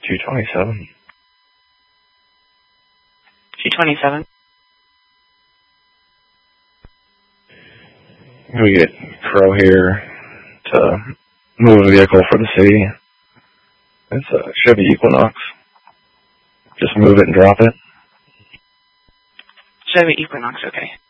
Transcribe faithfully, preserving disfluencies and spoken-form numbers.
two twenty-seven. two twenty-seven. We get Crow here to move a vehicle for the city. It's a Chevy Equinox. Just move it and drop it. Chevy Equinox, okay.